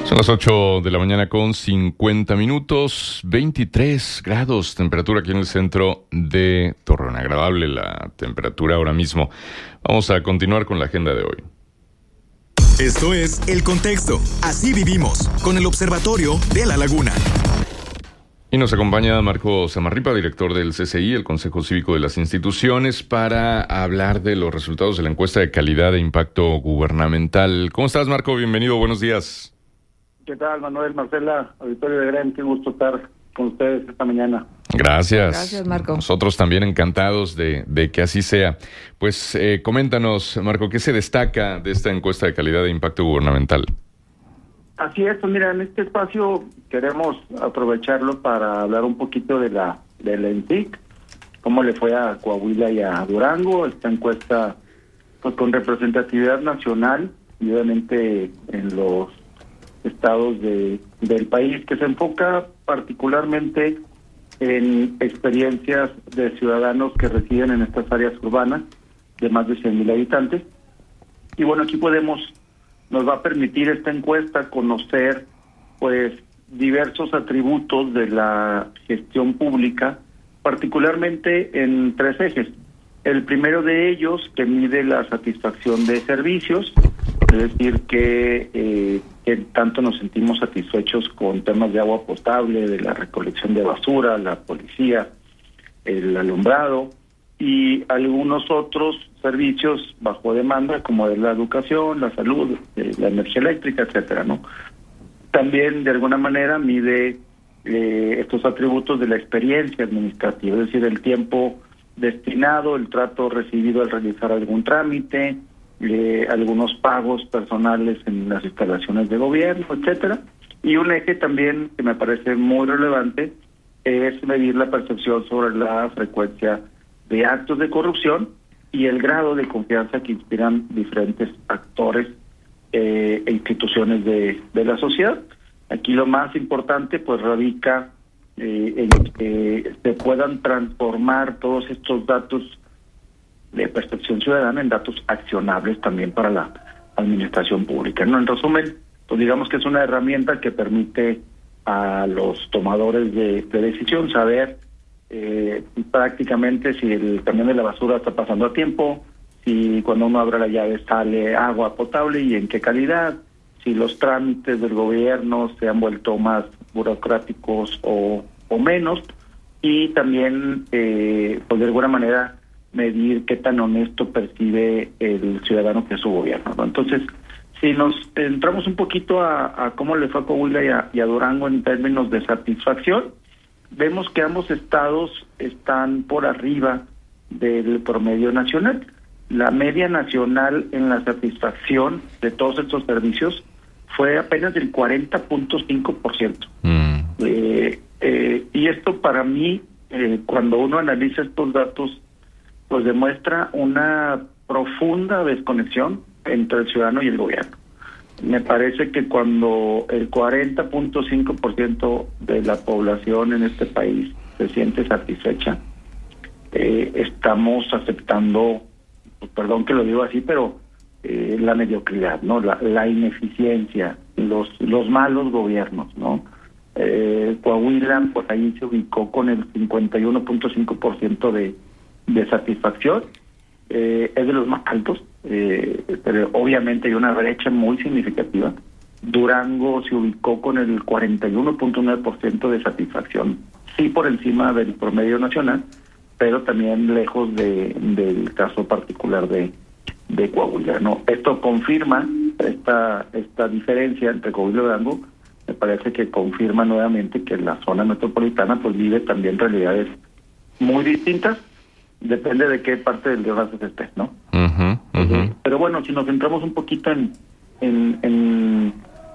Son las 8 de la mañana con 50 minutos, 23 grados, temperatura aquí en el centro de Torreón. Agradable la temperatura ahora mismo. Vamos a continuar con la agenda de hoy. Esto es El Contexto. Así vivimos, con el Observatorio de la Laguna. Y nos acompaña Marco Zamarripa, director del CCI, el Consejo Cívico de las Instituciones, para hablar de los resultados de la encuesta de calidad e impacto gubernamental. ¿Cómo estás, Marco? Bienvenido, buenos días. ¿Qué tal, Manuel, Marcela, auditorio de Gran? Qué gusto estar con ustedes esta mañana. Gracias. Gracias, Marco. Nosotros también encantados de que así sea. Pues coméntanos, Marco, ¿qué se destaca de esta encuesta de calidad e impacto gubernamental? Así es, pues mira, en este espacio queremos aprovecharlo para hablar un poquito de la ENTIC, cómo le fue a Coahuila y a Durango, esta encuesta pues con representatividad nacional y obviamente en los estados del país, que se enfoca particularmente en experiencias de ciudadanos que residen en estas áreas urbanas de más de 100,000 habitantes. Y bueno, aquí nos va a permitir esta encuesta conocer pues diversos atributos de la gestión pública, particularmente en 3 ejes. El primero de ellos, que mide la satisfacción de servicios, es decir, que tanto nos sentimos satisfechos con temas de agua potable, de la recolección de basura, la policía, el alumbrado y algunos otros servicios bajo demanda, como es la educación, la salud, la energía eléctrica, etcétera, ¿no? También, de alguna manera, mide estos atributos de la experiencia administrativa, es decir, el tiempo destinado, el trato recibido al realizar algún trámite, algunos pagos personales en las instalaciones de gobierno, etcétera. Y un eje también que me parece muy relevante es medir la percepción sobre la frecuencia de actos de corrupción y el grado de confianza que inspiran diferentes actores e instituciones de la sociedad. Aquí lo más importante pues radica en que se puedan transformar todos estos datos de percepción ciudadana en datos accionables también para la administración pública, ¿no? En resumen, pues digamos que es una herramienta que permite a los tomadores de decisión saber prácticamente si el camión de la basura está pasando a tiempo, si cuando uno abre la llave sale agua potable y en qué calidad, si los trámites del gobierno se han vuelto más burocráticos o menos, y también pues de alguna manera medir qué tan honesto percibe el ciudadano que es su gobierno, ¿no? Entonces, si nos entramos un poquito a cómo le fue a Coahuila y a Durango en términos de satisfacción, vemos que ambos estados están por arriba del promedio nacional. La media nacional en la satisfacción de todos estos servicios fue apenas del 40.5%. Y esto para mí, cuando uno analiza estos datos, pues demuestra una profunda desconexión entre el ciudadano y el gobierno. Me parece que cuando el 40.5% de la población en este país se siente satisfecha, estamos aceptando, perdón que lo digo así, pero la mediocridad, ¿no? La ineficiencia, los malos gobiernos, ¿no? Coahuila, por ahí se ubicó con el 51.5% de satisfacción, es de los más altos, pero obviamente hay una brecha muy significativa. Durango se ubicó con el 41.9% de satisfacción, sí por encima del promedio nacional, pero también lejos del caso particular de Coahuila, ¿no? Esto confirma esta diferencia entre Coahuila y Durango. Me parece que confirma nuevamente que la zona metropolitana pues vive también realidades muy distintas. Depende de qué parte del río se esté, ¿no? Pero bueno, si nos centramos un poquito en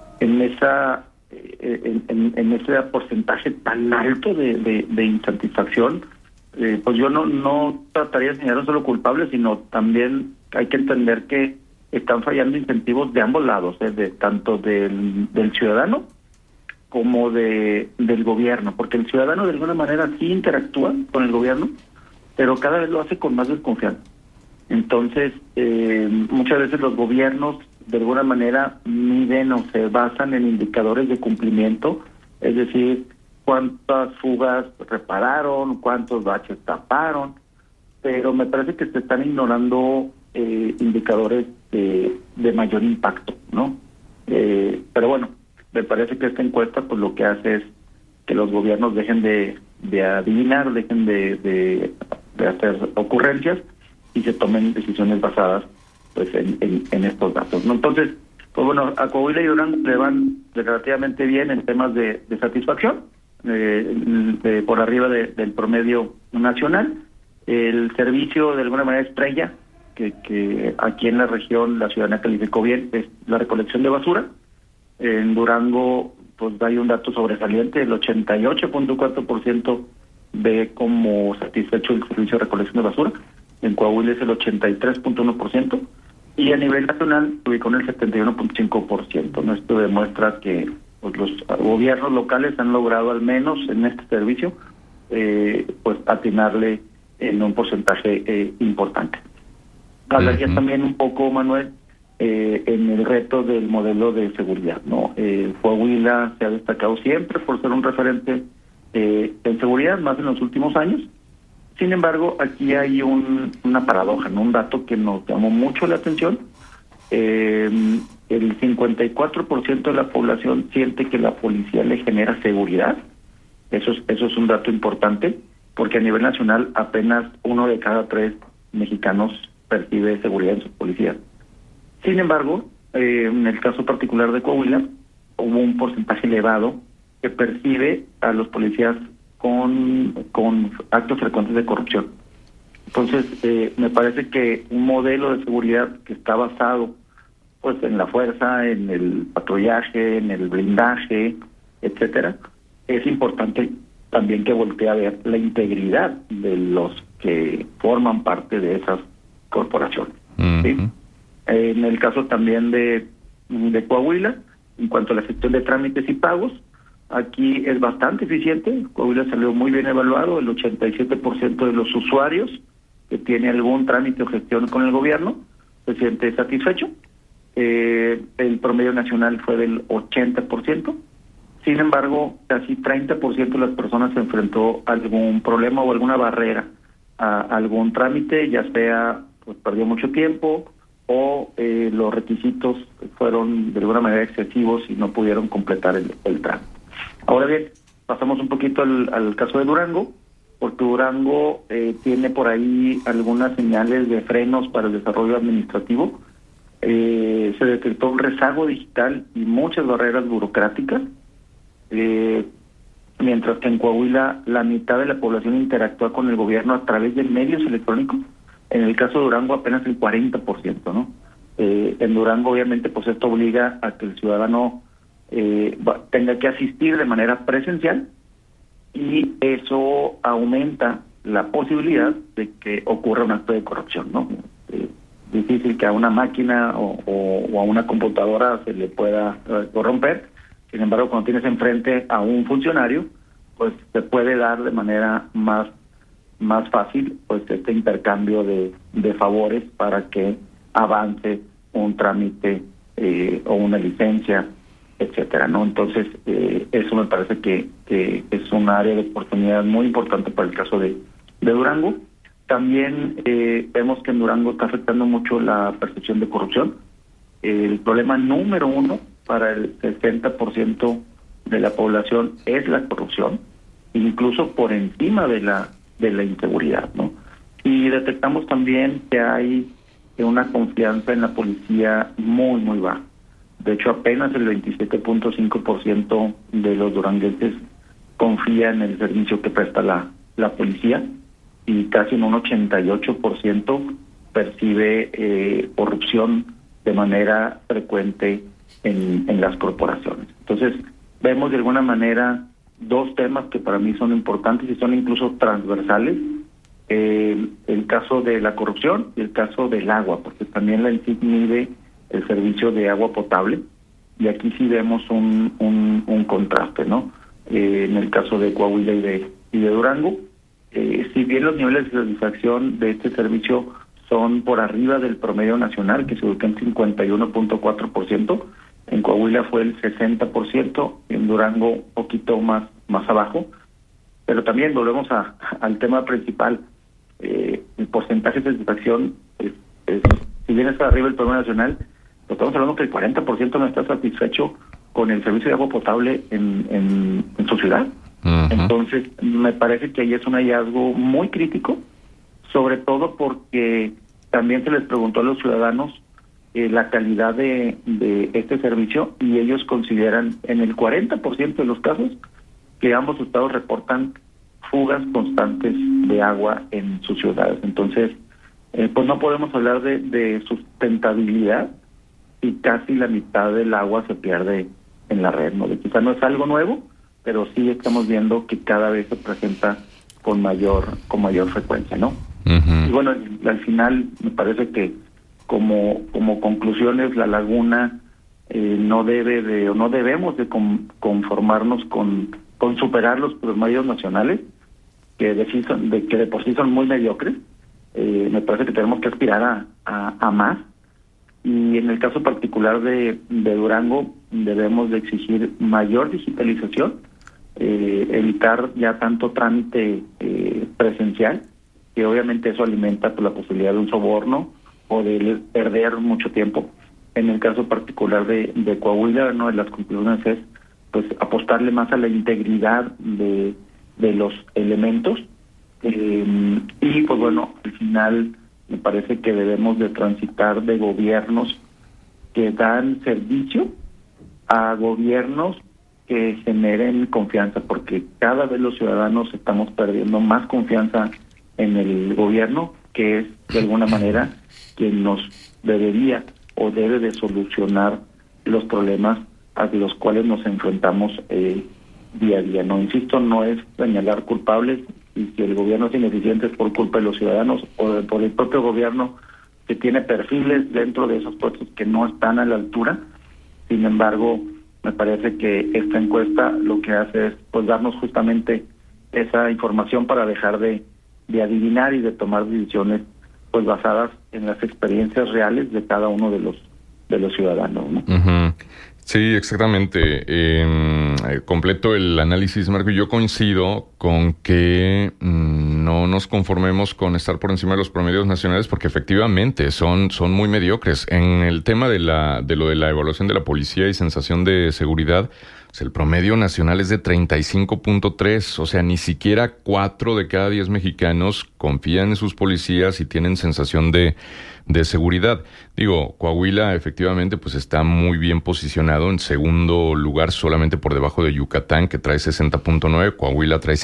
ese porcentaje tan alto de insatisfacción, pues yo no trataría de señalar solo culpables, sino también hay que entender que están fallando incentivos de ambos lados, tanto del ciudadano como del gobierno, porque el ciudadano de alguna manera sí interactúa con el gobierno, pero cada vez lo hace con más desconfianza. Entonces, muchas veces los gobiernos de alguna manera miden o se basan en indicadores de cumplimiento, es decir, cuántas fugas repararon, cuántos baches taparon, pero me parece que se están ignorando indicadores de mayor impacto, ¿no? Pero bueno, me parece que esta encuesta pues lo que hace es que los gobiernos dejen de adivinar, dejen de hacer ocurrencias y se tomen decisiones basadas pues en estos datos, ¿no? Entonces, pues bueno, a Coahuila y Durango le van relativamente bien en temas de satisfacción, por arriba del promedio nacional. El servicio de alguna manera estrella que aquí en la región la ciudadanía calificó bien es la recolección de basura. En Durango pues hay un dato sobresaliente, el 88.4% ve como satisfecho el servicio de recolección de basura. En Coahuila es el 83.1% y a nivel nacional se ubicó en el 71.5%, ¿no? Esto demuestra que pues, los gobiernos locales han logrado al menos en este servicio pues atinarle en un porcentaje importante. Hablaría también un poco, Manuel, en el reto del modelo de seguridad, ¿no? Coahuila se ha destacado siempre por ser un referente en seguridad, más en los últimos años. Sin embargo, aquí hay una paradoja, ¿no? Un dato que nos llamó mucho la atención. El 54% de la población siente que la policía le genera seguridad. Eso es un dato importante, porque a nivel nacional apenas 1 de cada 3 mexicanos percibe seguridad en sus policías. Sin embargo, en el caso particular de Coahuila, hubo un porcentaje elevado que percibe a los policías con actos frecuentes de corrupción. Entonces, me parece que un modelo de seguridad que está basado pues en la fuerza, en el patrullaje, en el blindaje, etcétera, es importante también que voltee a ver la integridad de los que forman parte de esas corporaciones. ¿Sí? En el caso también de Coahuila, en cuanto a la gestión de trámites y pagos, aquí es bastante eficiente. Coahuila salió muy bien evaluado, el 87% de los usuarios que tiene algún trámite o gestión con el gobierno se siente satisfecho. El promedio nacional fue del 80%. Sin embargo, casi 30% de las personas se enfrentó a algún problema o alguna barrera a algún trámite, ya sea pues perdió mucho tiempo o los requisitos fueron de alguna manera excesivos y no pudieron completar el trámite. Ahora bien, pasamos un poquito al caso de Durango, porque Durango tiene por ahí algunas señales de frenos para el desarrollo administrativo. Se detectó un rezago digital y muchas barreras burocráticas, mientras que en Coahuila la mitad de la población interactúa con el gobierno a través de medios electrónicos. En el caso de Durango apenas el 40%, ¿no? En Durango obviamente pues esto obliga a que el ciudadano tenga que asistir de manera presencial y eso aumenta la posibilidad de que ocurra un acto de corrupción, ¿no? Difícil que a una máquina o a una computadora se le pueda corromper. Sin embargo, cuando tienes enfrente a un funcionario, pues se puede dar de manera más fácil pues este intercambio de favores para que avance un trámite o una licencia, etcétera, ¿no? Entonces, eso me parece que es un área de oportunidad muy importante para el caso de Durango. También vemos que en Durango está afectando mucho la percepción de corrupción. El problema número 1 para el 60% de la población es la corrupción, incluso por encima de la inseguridad, ¿no? Y detectamos también que hay una confianza en la policía muy, muy baja. De hecho, apenas el 27.5% de los duranguenses confía en el servicio que presta la policía y casi un 88% percibe corrupción de manera frecuente en las corporaciones. Entonces, vemos de alguna manera dos temas que para mí son importantes y son incluso transversales. El caso de la corrupción y el caso del agua, porque también la ENCIC mide el servicio de agua potable y aquí sí vemos un contraste, ¿no? En el caso de Coahuila y de Durango, si bien los niveles de satisfacción de este servicio son por arriba del promedio nacional, que se ubica en 51.4%. En Coahuila fue el 60%, en Durango un poquito más abajo. Pero también volvemos al tema principal. El porcentaje de satisfacción, si bien está arriba del promedio nacional, pero estamos hablando que el 40% no está satisfecho con el servicio de agua potable en su ciudad. Uh-huh. Entonces, me parece que ahí es un hallazgo muy crítico, sobre todo porque también se les preguntó a los ciudadanos la calidad de este servicio, y ellos consideran en el 40% de los casos que ambos estados reportan fugas constantes de agua en sus ciudades. Entonces, pues no podemos hablar de sustentabilidad y casi la mitad del agua se pierde en la red, ¿no? Quizá no es algo nuevo, pero sí estamos viendo que cada vez se presenta con mayor frecuencia, ¿no? Uh-huh. Y bueno, al final me parece que como conclusiones, la laguna no debemos de conformarnos con superar los promedios nacionales, que de por sí son muy mediocres. Me parece que tenemos que aspirar a más, y en el caso particular de Durango debemos de exigir mayor digitalización, evitar ya tanto trámite presencial, que obviamente eso alimenta pues, la posibilidad de un soborno o de perder mucho tiempo. En el caso particular de Coahuila, una de las conclusiones es pues apostarle más a la integridad de los elementos, y pues bueno, al final me parece que debemos de transitar de gobiernos que dan servicio a gobiernos que generen confianza, porque cada vez los ciudadanos estamos perdiendo más confianza en el gobierno, que es de alguna manera quien nos debería o debe de solucionar los problemas a los cuales nos enfrentamos día a día. No, insisto, no es señalar culpables, y si el gobierno es ineficiente es por culpa de los ciudadanos o por el propio gobierno, que tiene perfiles dentro de esos puestos que no están a la altura. Sin embargo, me parece que esta encuesta lo que hace es pues darnos justamente esa información para dejar de adivinar y de tomar decisiones pues basadas en las experiencias reales de cada uno de los ciudadanos, ¿no? Uh-huh. Sí, exactamente. Completo el análisis, Marco, y yo coincido con que no nos conformemos con estar por encima de los promedios nacionales, porque efectivamente son muy mediocres. En el tema de lo de la evaluación de la policía y sensación de seguridad, pues el promedio nacional es de 35.3, o sea, ni siquiera 4 de cada 10 mexicanos confían en sus policías y tienen sensación de seguridad. Digo, Coahuila efectivamente pues está muy bien posicionado en segundo lugar, solamente por debajo de Yucatán, que trae 60.9, Coahuila trae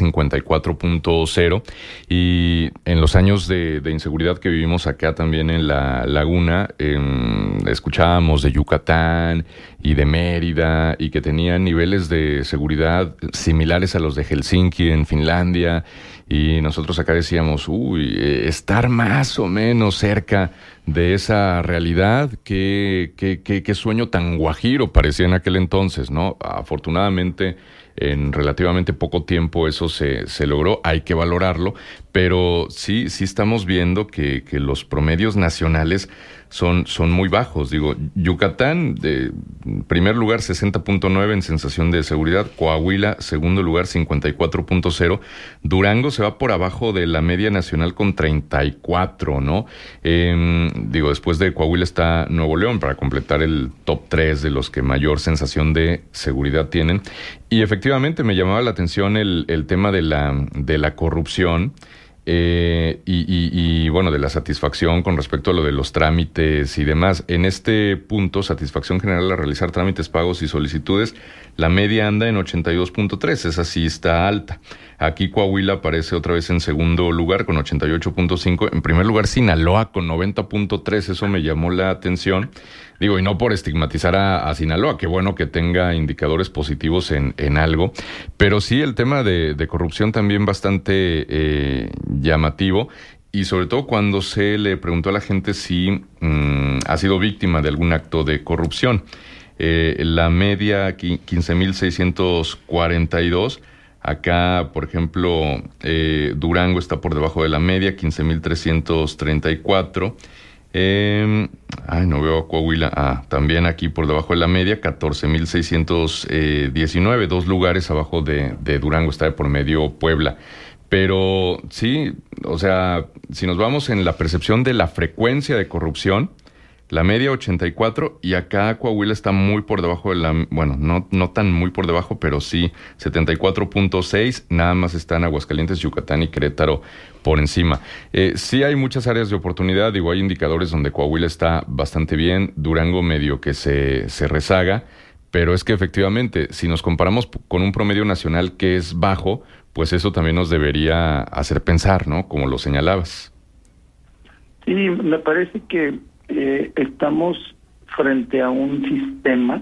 54.0, y en los años de inseguridad que vivimos acá también en la laguna, escuchábamos de Yucatán y de Mérida, y que tenían niveles de seguridad similares a los de Helsinki en Finlandia, y nosotros acá decíamos, estar más o menos cerca de esa realidad, qué sueño tan guajiro parecía en aquel entonces, ¿no? Afortunadamente, en relativamente poco tiempo eso se logró, hay que valorarlo, pero sí estamos viendo que los promedios nacionales son muy bajos. Digo, Yucatán, de primer lugar 60.9 en sensación de seguridad, Coahuila segundo lugar 54.0, Durango se va por abajo de la media nacional con 34, ¿no? Digo, después de Coahuila está Nuevo León para completar el top 3 de los que mayor sensación de seguridad tienen. Y efectivamente me llamaba la atención el tema de la corrupción. Y bueno, de la satisfacción con respecto a lo de los trámites y demás. En este punto, satisfacción general al realizar trámites, pagos y solicitudes, la media anda en 82.3, esa sí está alta. Aquí Coahuila aparece otra vez en segundo lugar con 88.5. En primer lugar Sinaloa con 90.3, eso me llamó la atención. Digo, y no por estigmatizar a Sinaloa, qué bueno que tenga indicadores positivos en algo, pero sí el tema de corrupción también bastante llamativo, y sobre todo cuando se le preguntó a la gente si ha sido víctima de algún acto de corrupción. La media 15.642, Acá, por ejemplo, Durango está por debajo de la media, 15,334. No veo a Coahuila. También aquí por debajo de la media, 14,619. 2 lugares abajo de Durango está de por medio Puebla. Pero sí, o sea, si nos vamos en la percepción de la frecuencia de corrupción, la media 84, y acá Coahuila está muy por debajo de la, bueno, no tan muy por debajo, pero sí 74.6, nada más están Aguascalientes, Yucatán y Querétaro por encima. Sí hay muchas áreas de oportunidad, digo, hay indicadores donde Coahuila está bastante bien, Durango medio que se rezaga, pero es que efectivamente, si nos comparamos con un promedio nacional que es bajo, pues eso también nos debería hacer pensar, ¿no? Como lo señalabas. Sí, me parece que estamos frente a un sistema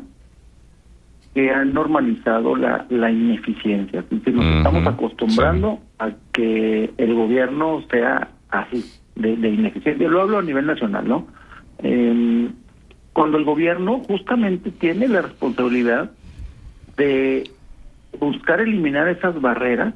que ha normalizado la ineficiencia. Es decir, nos estamos acostumbrando a que el gobierno sea así, de ineficiencia. Yo lo hablo a nivel nacional, ¿no? Cuando el gobierno justamente tiene la responsabilidad de buscar eliminar esas barreras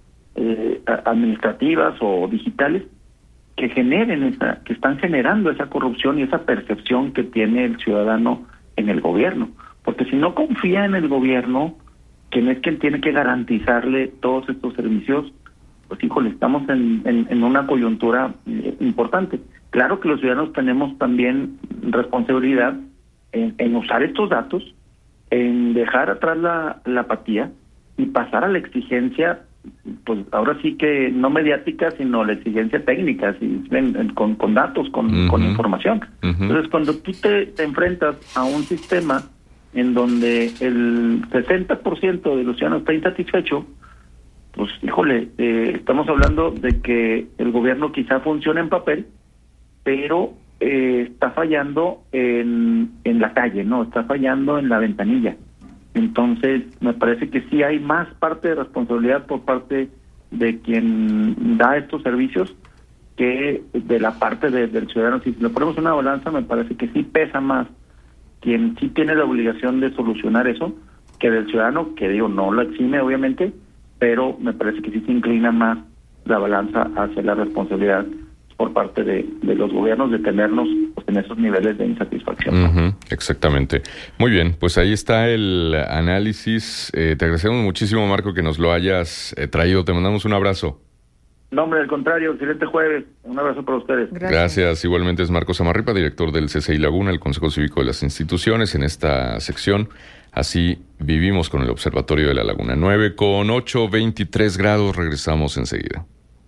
administrativas o digitales que están generando esa corrupción y esa percepción que tiene el ciudadano en el gobierno. Porque si no confía en el gobierno, quien es quien tiene que garantizarle todos estos servicios, pues híjole, estamos en una coyuntura importante. Claro que los ciudadanos tenemos también responsabilidad en usar estos datos, en dejar atrás la apatía y pasar a la exigencia, pues ahora sí que no mediática, sino la exigencia técnica, con datos, con información. Entonces, cuando tú te enfrentas a un sistema en donde el 60% de los ciudadanos está insatisfecho, pues híjole, estamos hablando de que el gobierno quizá funcione en papel, pero está fallando en la calle, ¿no? Está fallando en la ventanilla. Entonces, me parece que sí hay más parte de responsabilidad por parte de quien da estos servicios que de la parte del ciudadano. Si le ponemos una balanza, me parece que sí pesa más quien sí tiene la obligación de solucionar eso que del ciudadano, que digo, no lo exime obviamente, pero me parece que sí se inclina más la balanza hacia la responsabilidad por parte de los gobiernos de tenernos pues, en esos niveles de insatisfacción. Exactamente. Muy bien, pues ahí está el análisis. Te agradecemos muchísimo, Marco, que nos lo hayas traído. Te mandamos un abrazo. No, hombre, al contrario, excelente jueves. Un abrazo para ustedes. Gracias. Igualmente es Marco Samarripa, director del CCI Laguna, el Consejo Cívico de las Instituciones, en esta sección. Así vivimos con el Observatorio de la Laguna. 9:08, 23 grados. Regresamos enseguida.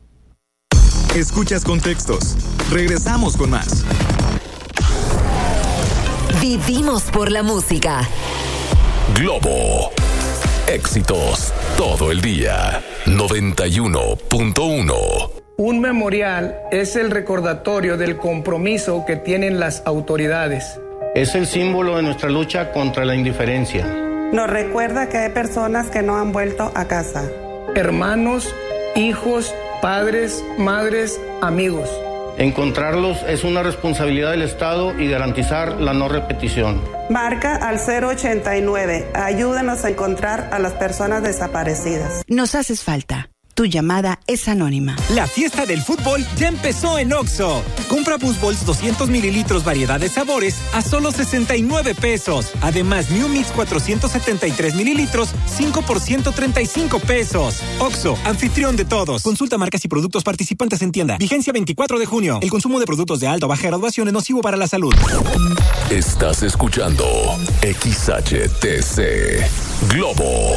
Escuchas Contextos. Regresamos con más. Vivimos por la música. Globo. Éxitos todo el día. 91.1. Un memorial es el recordatorio del compromiso que tienen las autoridades. Es el símbolo de nuestra lucha contra la indiferencia. Nos recuerda que hay personas que no han vuelto a casa. Hermanos, hijos, padres, madres, amigos. Encontrarlos es una responsabilidad del Estado y garantizar la no repetición. Marca al 089. Ayúdanos a encontrar a las personas desaparecidas. Nos haces falta. Tu llamada es anónima. La fiesta del fútbol ya empezó en OXXO. Compra BoostBalls 200 mililitros variedad de sabores a solo 69 pesos. Además, New Mix 473 mililitros, 5 por 135 pesos. OXXO, anfitrión de todos. Consulta marcas y productos participantes en tienda. Vigencia 24 de junio. El consumo de productos de alta o baja graduación es nocivo para la salud. Estás escuchando XHTC Globo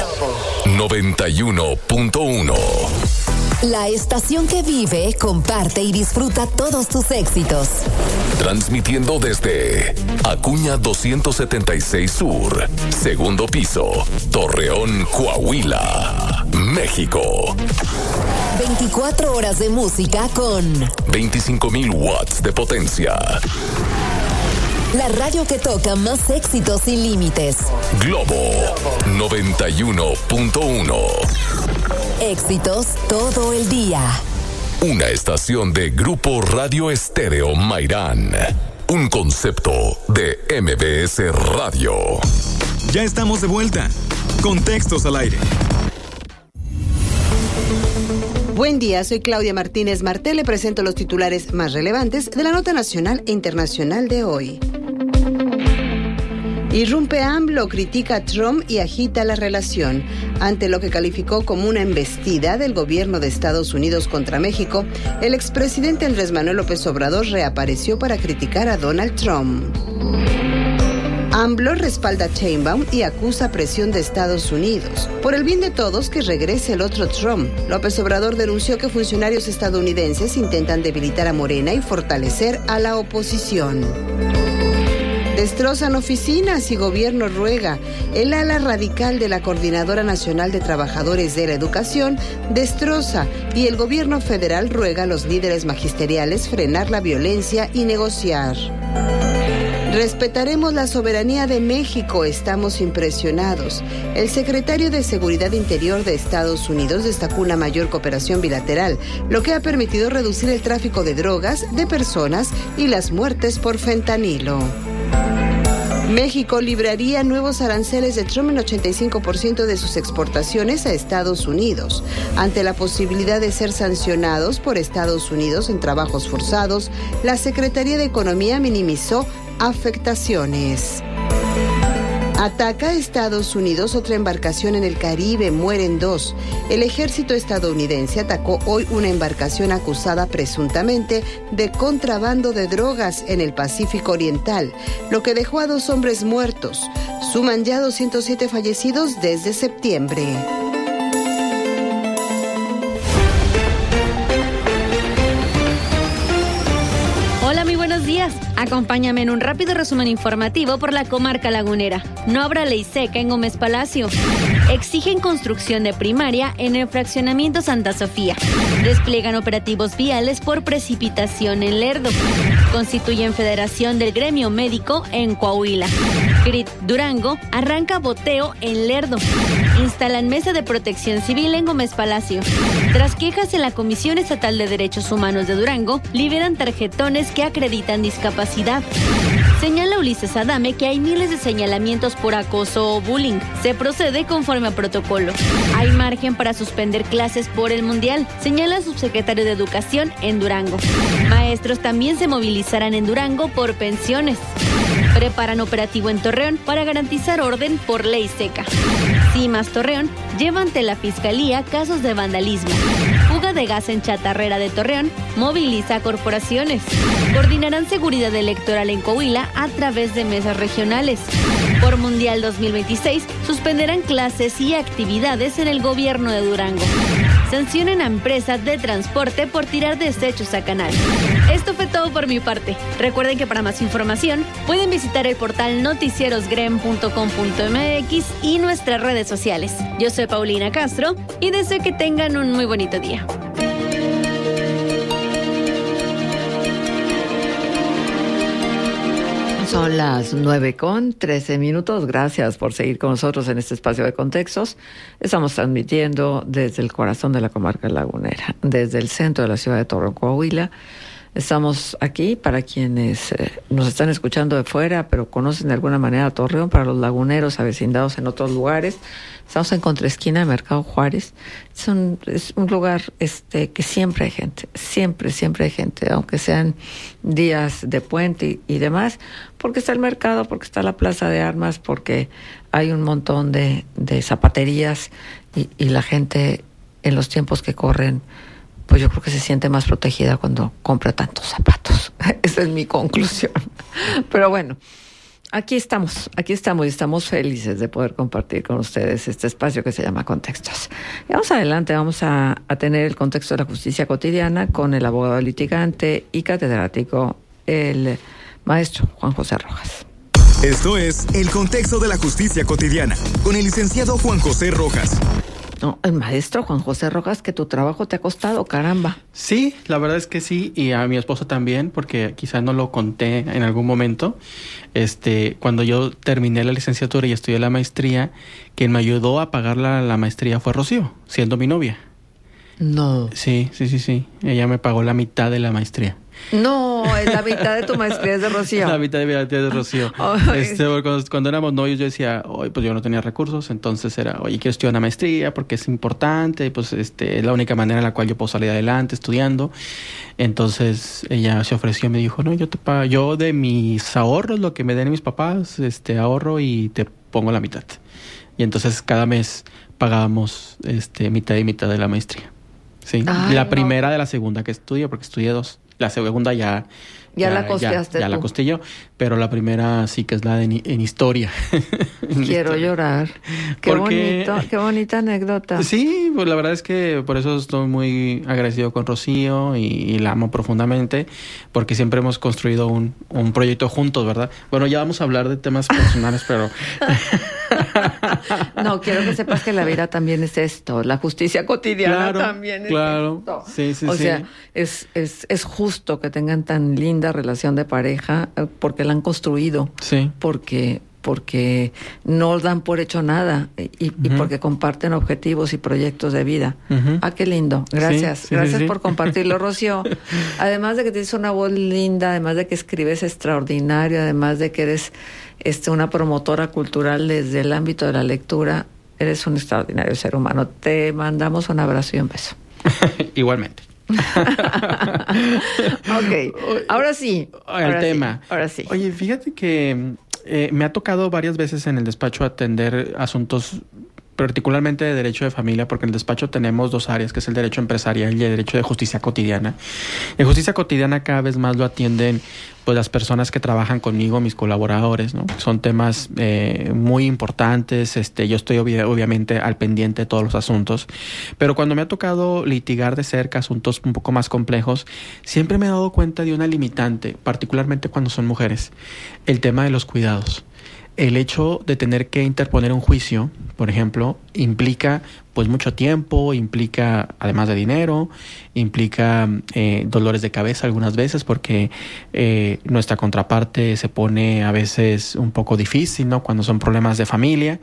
91.1. La estación que vive, comparte y disfruta todos tus éxitos. Transmitiendo desde Acuña 276 Sur, segundo piso, Torreón, Coahuila, México. 24 horas de música con 25,000 watts de potencia. La radio que toca más éxitos sin límites. Globo 91.1. Éxitos todo el día. Una estación de Grupo Radio Estéreo Mairán. Un concepto de MBS Radio. Ya estamos de vuelta. Contextos al aire. Buen día, soy Claudia Martínez Martel. Le presento los titulares más relevantes de la nota nacional e internacional de hoy. Irrumpe AMLO, critica a Trump y agita la relación. Ante lo que calificó como una embestida del gobierno de Estados Unidos contra México, el expresidente Andrés Manuel López Obrador reapareció para criticar a Donald Trump. AMLO respalda a Sheinbaum y acusa presión de Estados Unidos. Por el bien de todos, que regrese el otro Trump. López Obrador denunció que funcionarios estadounidenses intentan debilitar a Morena y fortalecer a la oposición. Destrozan oficinas y gobierno ruega. El ala radical de la Coordinadora Nacional de Trabajadores de la Educación destroza y el gobierno federal ruega a los líderes magisteriales frenar la violencia y negociar. Respetaremos la soberanía de México, estamos impresionados. El secretario de Seguridad Interior de Estados Unidos destacó una mayor cooperación bilateral, lo que ha permitido reducir el tráfico de drogas, de personas y las muertes por fentanilo. México libraría nuevos aranceles de Trump en 85% de sus exportaciones a Estados Unidos. Ante la posibilidad de ser sancionados por Estados Unidos en trabajos forzados, la Secretaría de Economía minimizó afectaciones. Ataca a Estados Unidos otra embarcación en el Caribe, mueren 2. El ejército estadounidense atacó hoy una embarcación acusada presuntamente de contrabando de drogas en el Pacífico Oriental, lo que dejó a 2 hombres muertos. Suman ya 207 fallecidos desde septiembre. Hola, muy buenos días. Acompáñame en un rápido resumen informativo por la comarca lagunera. No habrá ley seca en Gómez Palacio. Exigen construcción de primaria en el fraccionamiento Santa Sofía. Despliegan operativos viales por precipitación en Lerdo. Constituyen federación del gremio médico en Coahuila. CRIT Durango arranca boteo en Lerdo. Instalan mesa de protección civil en Gómez Palacio. Tras quejas en la Comisión Estatal de Derechos Humanos de Durango, liberan tarjetones que acreditan discapacidad. Señala Ulises Adame que hay miles de señalamientos por acoso o bullying. Se procede conforme a protocolo. Hay margen para suspender clases por el Mundial, señala el subsecretario de Educación en Durango. Maestros también se movilizarán en Durango por pensiones. Preparan operativo en Torreón para garantizar orden por ley seca. CIMAS Torreón lleva ante la Fiscalía casos de vandalismo. Fuga de gas en chatarrera de Torreón moviliza a corporaciones. Coordinarán seguridad electoral en Coahuila a través de mesas regionales. Por Mundial 2026 suspenderán clases y actividades en el gobierno de Durango. Sancionan a empresas de transporte por tirar desechos a canal. Esto fue todo por mi parte. Recuerden que para más información pueden visitar el portal noticierosgrem.com.mx y nuestras redes sociales. Yo soy Paulina Castro y deseo que tengan un muy bonito día. Son las 9:13. Gracias por seguir con nosotros en este espacio de contextos. Estamos transmitiendo desde el corazón de la comarca lagunera, desde el centro de la ciudad de Torreón, Coahuila. Estamos aquí para quienes nos están escuchando de fuera, pero conocen de alguna manera a Torreón, para los laguneros avecindados en otros lugares. Estamos en contraesquina de Mercado Juárez. Es un lugar que siempre hay gente, siempre hay gente, aunque sean días de puente y demás, porque está el mercado, porque está la plaza de armas, porque hay un montón de zapaterías y la gente en los tiempos que corren, pues yo creo que se siente más protegida cuando compra tantos zapatos. Esa es mi conclusión. Pero bueno, aquí estamos y estamos felices de poder compartir con ustedes este espacio que se llama Contextos. Y vamos adelante, vamos a tener el contexto de la justicia cotidiana con el abogado litigante y catedrático, el maestro Juan José Rojas. Esto es El Contexto de la Justicia Cotidiana, con el licenciado Juan José Rojas. No, el maestro Juan José Rojas, que tu trabajo te ha costado, caramba. Sí, la verdad es que sí, y a mi esposo también, porque quizás no lo conté en algún momento. Cuando yo terminé la licenciatura y estudié la maestría, quien me ayudó a pagar la maestría fue Rocío, siendo mi novia. No. Sí. Ella me pagó la mitad de la maestría. No, la mitad de tu maestría es de Rocío. La mitad de mi maestría es de Rocío. Cuando éramos novios yo decía, pues yo no tenía recursos, entonces era, oye, quiero estudiar una maestría porque es importante, y pues es la única manera en la cual yo puedo salir adelante estudiando. Entonces ella se ofreció y me dijo, no, yo te pago, yo de mis ahorros, lo que me den mis papás, ahorro y te pongo la mitad. Y entonces cada mes pagábamos mitad y mitad de la maestría. Sí, la primera de la segunda que estudio, porque estudié 2. La segunda ya la costeaste. Ya la costé yo, pero la primera sí que es la en historia. Quiero llorar. Qué bonita anécdota. Sí, pues la verdad es que por eso estoy muy agradecido con Rocío y la amo profundamente, porque siempre hemos construido un proyecto juntos, ¿verdad? Bueno, ya vamos a hablar de temas personales, pero... No, quiero que sepas que la vida también es esto, la justicia cotidiana también es esto. Sí, o sea, es justo que tengan tan linda relación de pareja porque la han construido. Sí. Porque no dan por hecho nada y porque comparten objetivos y proyectos de vida. Qué lindo. Gracias. Gracias por compartirlo, Rocío. Además de que tienes una voz linda, además de que escribes extraordinario, además de que eres una promotora cultural desde el ámbito de la lectura, eres un extraordinario ser humano. Te mandamos un abrazo y un beso. Igualmente. Ok, ahora sí. Ahora sí. Oye, fíjate que me ha tocado varias veces en el despacho atender asuntos particularmente de derecho de familia, porque en el despacho tenemos 2 áreas, que es el derecho empresarial y el derecho de justicia cotidiana. En justicia cotidiana cada vez más lo atienden pues las personas que trabajan conmigo, mis colaboradores, ¿no? Son temas muy importantes. Yo estoy obviamente al pendiente de todos los asuntos, pero cuando me ha tocado litigar de cerca asuntos un poco más complejos, siempre me he dado cuenta de una limitante, particularmente cuando son mujeres, el tema de los cuidados. El hecho de tener que interponer un juicio, por ejemplo, implica pues mucho tiempo, implica además de dinero, implica dolores de cabeza algunas veces porque nuestra contraparte se pone a veces un poco difícil, ¿no? Cuando son problemas de familia.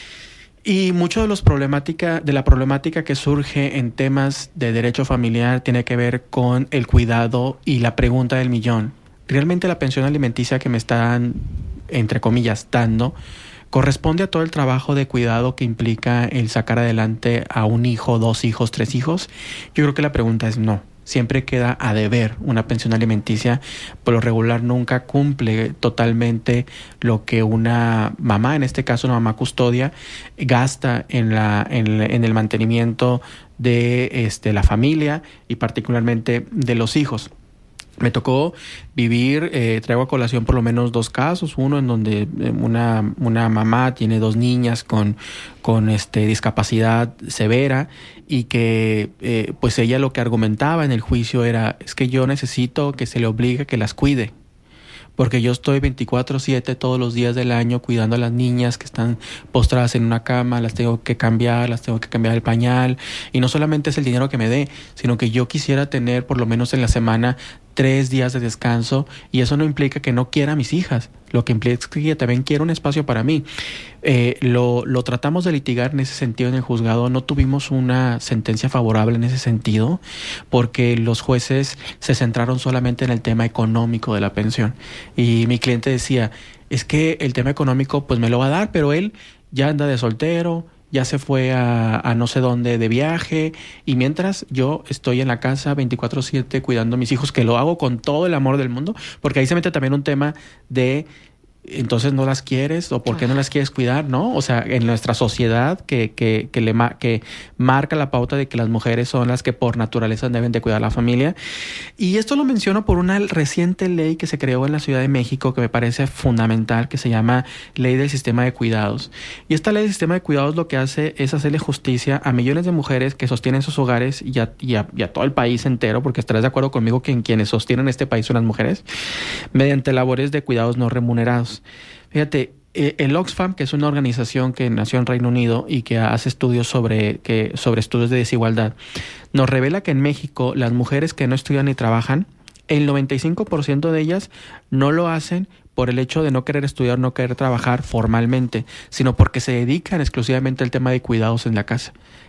Y mucho de la problemática que surge en temas de derecho familiar tiene que ver con el cuidado y la pregunta del millón. ¿Realmente la pensión alimenticia que me están, entre comillas, dando, corresponde a todo el trabajo de cuidado que implica el sacar adelante a un hijo, 2 hijos, 3 hijos? Yo creo que la pregunta es no. Siempre queda a deber una pensión alimenticia. Por lo regular nunca cumple totalmente lo que una mamá, en este caso una mamá custodia, gasta en el mantenimiento de la familia y particularmente de los hijos. Me tocó vivir, traigo a colación por lo menos 2 casos. Uno en donde una mamá tiene 2 niñas con discapacidad severa y que pues ella lo que argumentaba en el juicio era, es que yo necesito que se le obligue a que las cuide. Porque yo estoy 24/7 todos los días del año cuidando a las niñas que están postradas en una cama, las tengo que cambiar el pañal. Y no solamente es el dinero que me dé, sino que yo quisiera tener por lo menos en la semana 3 días de descanso, y eso no implica que no quiera a mis hijas, lo que implica es que también quiero un espacio para mí. Lo tratamos de litigar en ese sentido en el juzgado, no tuvimos una sentencia favorable en ese sentido, porque los jueces se centraron solamente en el tema económico de la pensión. Y mi cliente decía, es que el tema económico pues me lo va a dar, pero él ya anda de soltero, ya se fue a no sé dónde de viaje, y mientras yo estoy en la casa 24/7 cuidando a mis hijos, que lo hago con todo el amor del mundo, porque ahí se mete también un tema de entonces no las quieres o por qué no las quieres cuidar, ¿no? O sea, en nuestra sociedad que marca la pauta de que las mujeres son las que por naturaleza deben de cuidar a la familia. Y esto lo menciono por una reciente ley que se creó en la Ciudad de México que me parece fundamental, que se llama Ley del Sistema de Cuidados. Y esta Ley del Sistema de Cuidados lo que hace es hacerle justicia a millones de mujeres que sostienen sus hogares y a todo el país entero, porque estarás de acuerdo conmigo que quienes sostienen este país son las mujeres, mediante labores de cuidados no remunerados. Fíjate, el Oxfam, que es una organización que nació en Reino Unido y que hace estudios sobre estudios de desigualdad, nos revela que en México las mujeres que no estudian ni trabajan, el 95% de ellas no lo hacen por el hecho de no querer estudiar, no querer trabajar formalmente, sino porque se dedican exclusivamente al tema de cuidados en la casa.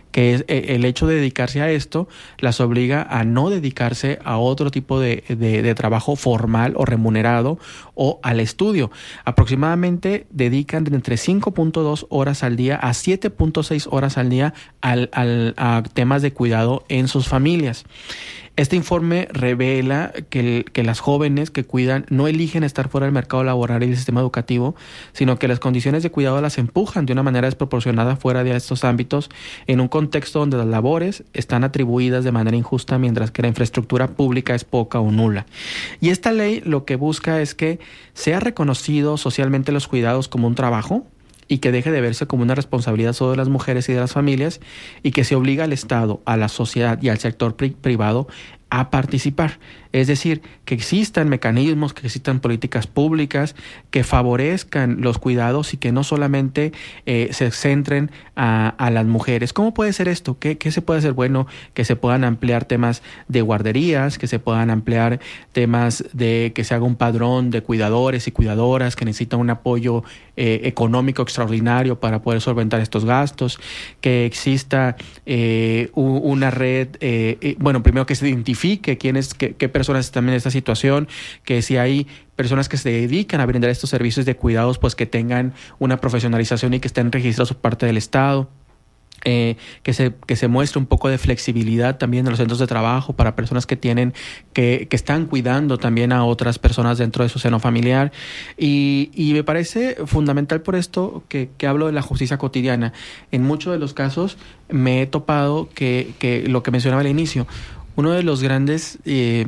que es el hecho de dedicarse a esto las obliga a no dedicarse a otro tipo de trabajo formal o remunerado o al estudio. Aproximadamente dedican de entre 5.2 horas al día a 7.6 horas al día a temas de cuidado en sus familias. Este informe revela que las jóvenes que cuidan no eligen estar fuera del mercado laboral y del sistema educativo, sino que las condiciones de cuidado las empujan de una manera desproporcionada fuera de estos ámbitos, en un contexto donde las labores están atribuidas de manera injusta, mientras que la infraestructura pública es poca o nula. Y esta ley lo que busca es que sea reconocido socialmente los cuidados como un trabajo, y que deje de verse como una responsabilidad solo de las mujeres y de las familias, y que se obliga al Estado, a la sociedad y al sector privado a participar. Es decir, que existan mecanismos, que existan políticas públicas que favorezcan los cuidados y que no solamente se centren a las mujeres. ¿Cómo puede ser esto? ¿Qué se puede hacer? Bueno, que se puedan ampliar temas de guarderías, que se puedan ampliar temas de que se haga un padrón de cuidadores y cuidadoras que necesitan un apoyo económico extraordinario para poder solventar estos gastos, que exista una red, primero que se identifique qué personas están en esta situación, que si hay personas que se dedican a brindar estos servicios de cuidados, pues que tengan una profesionalización y que estén registrados por parte del Estado. Que se muestre un poco de flexibilidad también en los centros de trabajo para personas que están cuidando también a otras personas dentro de su seno familiar, y me parece fundamental por esto que hablo de la justicia cotidiana. En muchos de los casos me he topado que lo que mencionaba al inicio, uno de los grandes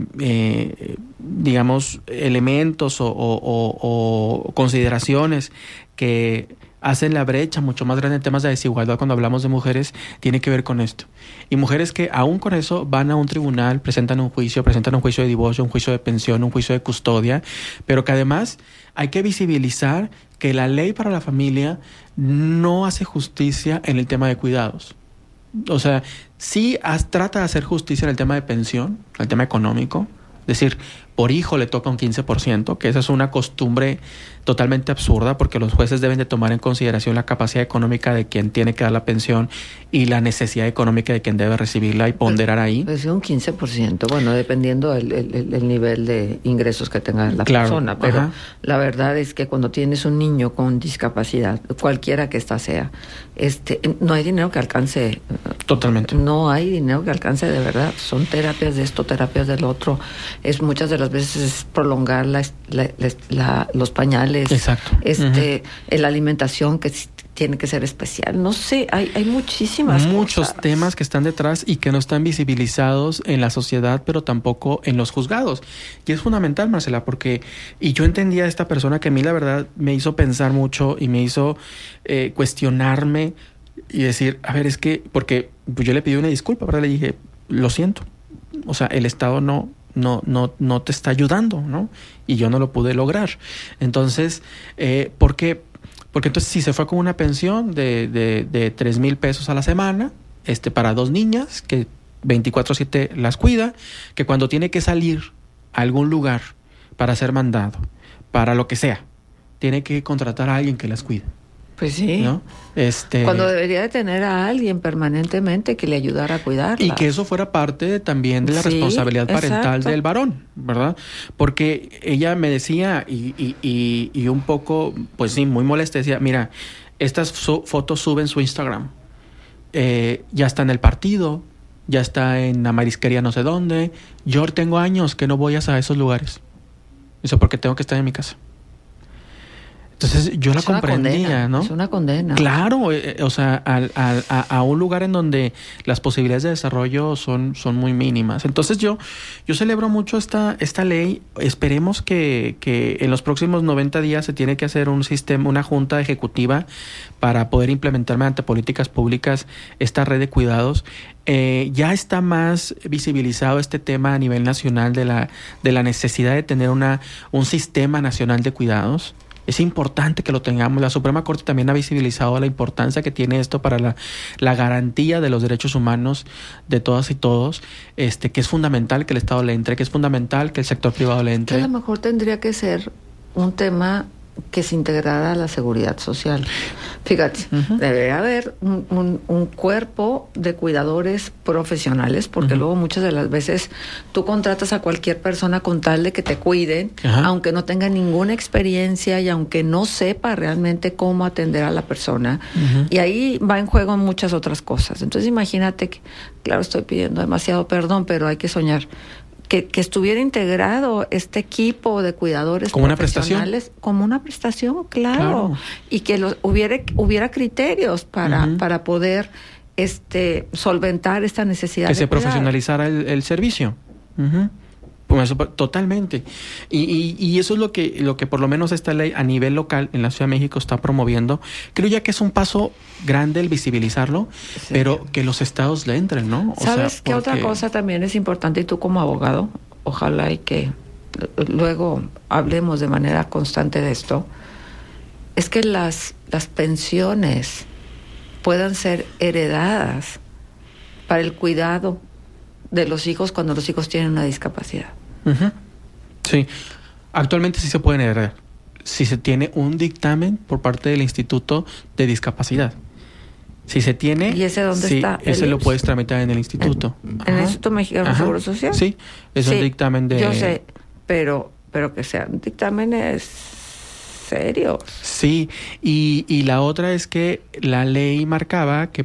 elementos o consideraciones que hacen la brecha mucho más grande en temas de desigualdad cuando hablamos de mujeres, tiene que ver con esto. Y mujeres que aún con eso van a un tribunal, presentan un juicio de divorcio, un juicio de pensión, un juicio de custodia, pero que además hay que visibilizar que la ley para la familia no hace justicia en el tema de cuidados. O sea, sí trata de hacer justicia en el tema de pensión, en el tema económico, es decir, por hijo le toca un 15%, que esa es una costumbre totalmente absurda, porque los jueces deben de tomar en consideración la capacidad económica de quien tiene que dar la pensión y la necesidad económica de quien debe recibirla y ponderar ahí. Pues un 15%, bueno, dependiendo el nivel de ingresos que tenga la persona, pero la verdad es que cuando tienes un niño con discapacidad, cualquiera que ésta sea, no hay dinero que alcance. Totalmente. No hay dinero que alcance de verdad. Son terapias de esto, terapias del otro. Es muchas de las veces es prolongar los pañales. Exacto. La alimentación que tiene que ser especial. No sé, hay muchos temas que están detrás y que no están visibilizados en la sociedad, pero tampoco en los juzgados. Y es fundamental, Marcela, y yo entendía a esta persona que a mí la verdad me hizo pensar mucho y me hizo cuestionarme y decir, a ver, porque yo le pedí una disculpa, pero le dije, lo siento. O sea, el Estado no te está ayudando, ¿no? Y yo no lo pude lograr. Entonces, ¿por qué? Porque entonces si se fue con una pensión de 3,000 pesos a la semana, para 2 niñas, que 24/7 las cuida, que cuando tiene que salir a algún lugar para ser mandado, para lo que sea, tiene que contratar a alguien que las cuide. Pues sí, ¿no? Cuando debería de tener a alguien permanentemente que le ayudara a cuidarla. Y que eso fuera parte también de la responsabilidad parental del varón, ¿verdad? Porque ella me decía, y un poco, pues sí, muy molesta, decía, mira, estas fotos suben su Instagram, ya está en el partido, ya está en la marisquería no sé dónde, yo tengo años que no voy a esos lugares. Dice, porque tengo que estar en mi casa. Entonces yo la comprendía, ¿no? Es una condena. Claro, o sea, a un lugar en donde las posibilidades de desarrollo son muy mínimas. Entonces yo celebro mucho esta ley. Esperemos que en los próximos 90 días se tiene que hacer una junta ejecutiva para poder implementar mediante políticas públicas esta red de cuidados. Ya está más visibilizado este tema a nivel nacional de la necesidad de tener un sistema nacional de cuidados. Es importante que lo tengamos. La Suprema Corte también ha visibilizado la importancia que tiene esto para la garantía de los derechos humanos de todas y todos, que es fundamental que el Estado le entre, que es fundamental que el sector privado le entre. Que a lo mejor tendría que ser un tema que se integrara a la seguridad social. Fíjate, debe haber un cuerpo de cuidadores profesionales, porque luego muchas de las veces tú contratas a cualquier persona con tal de que te cuiden, aunque no tenga ninguna experiencia y aunque no sepa realmente cómo atender a la persona. Y ahí va en juego muchas otras cosas. Entonces imagínate que, claro, estoy pidiendo demasiado perdón, pero hay que soñar. Que estuviera integrado este equipo de cuidadores como profesionales, como una prestación, claro. Y que hubiera criterios para poder solventar esta necesidad que de se cuidar. Profesionalizara el servicio. Pues eso, totalmente. Y eso es lo que por lo menos esta ley a nivel local en la Ciudad de México está promoviendo. Creo ya que es un paso grande el visibilizarlo, pero que los estados le entren, ¿no? ¿Sabes qué otra cosa también es importante? Y tú como abogado, ojalá y que luego hablemos de manera constante de esto, es que las pensiones puedan ser heredadas para el cuidado de los hijos cuando los hijos tienen una discapacidad. Sí, actualmente sí se pueden heredar si se tiene un dictamen por parte del Instituto de Discapacidad. Si se tiene, ¿y ese dónde está? Ese lo puedes tramitar en el instituto. ¿En el Instituto Mexicano de Seguro Social? Sí, es un dictamen de... Yo sé, pero que sean dictámenes serios. Sí, y la otra es que la ley marcaba que